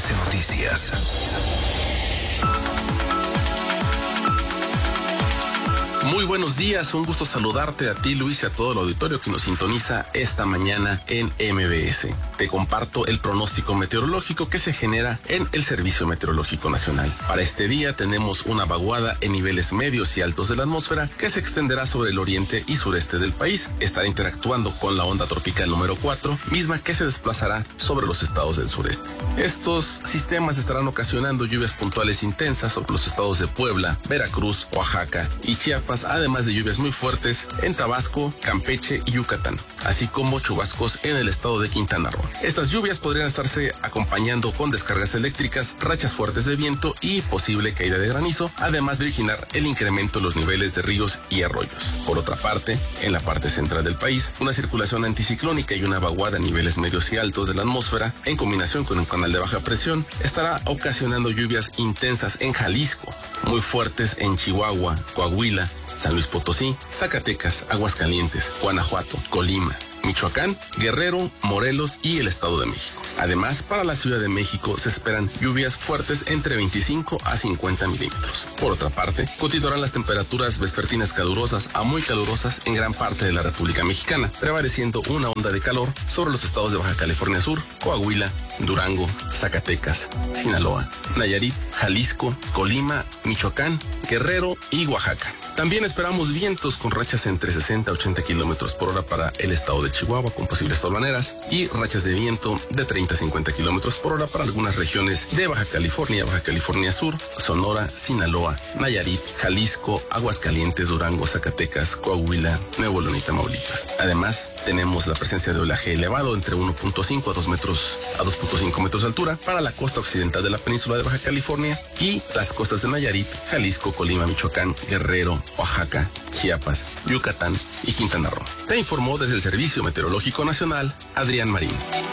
MBS Noticias. Muy buenos días, un gusto saludarte a ti, Luis, y a todo el auditorio que nos sintoniza esta mañana en MBS. Te comparto el pronóstico meteorológico que se genera en el Servicio Meteorológico Nacional. Para este día tenemos una vaguada en niveles medios y altos de la atmósfera que se extenderá sobre el oriente y sureste del país. Estará interactuando con la onda tropical número 4, misma que se desplazará sobre los estados del sureste. Estos sistemas estarán ocasionando lluvias puntuales intensas sobre los estados de Puebla, Veracruz, Oaxaca y Chiapas, además de lluvias muy fuertes en Tabasco, Campeche y Yucatán, así como chubascos en el estado de Quintana Roo. Estas lluvias podrían estarse acompañando con descargas eléctricas, rachas fuertes de viento y posible caída de granizo, además de originar el incremento en los niveles de ríos y arroyos. Por otra parte, en la parte central del país, una circulación anticiclónica y una vaguada a niveles medios y altos de la atmósfera, en combinación con un canal de baja presión, estará ocasionando lluvias intensas en Jalisco, muy fuertes en Chihuahua, Coahuila, San Luis Potosí, Zacatecas, Aguascalientes, Guanajuato, Colima, Michoacán, Guerrero, Morelos y el Estado de México. Además, para la Ciudad de México se esperan lluvias fuertes entre 25 a 50 milímetros. Por otra parte, continuarán las temperaturas vespertinas calurosas a muy calurosas en gran parte de la República Mexicana, prevaleciendo una onda de calor sobre los estados de Baja California Sur, Coahuila, Durango, Zacatecas, Sinaloa, Nayarit, Jalisco, Colima, Michoacán, Guerrero y Oaxaca. También esperamos vientos con rachas entre 60 a 80 kilómetros por hora para el estado de Chihuahua con posibles tolvaneras y rachas de viento de 30 a 50 kilómetros por hora para algunas regiones de Baja California Sur, Sonora, Sinaloa, Nayarit, Jalisco, Aguascalientes, Durango, Zacatecas, Coahuila, Nuevo León y Tamaulipas. Además, tenemos la presencia de oleaje elevado entre 1.5 a 2.5 metros de altura para la costa occidental de la península de Baja California y las costas de Nayarit, Jalisco, Colima, Michoacán, Guerrero, Oaxaca, Chiapas, Yucatán y Quintana Roo. Te informó desde el Servicio Meteorológico Nacional, Adrián Marín.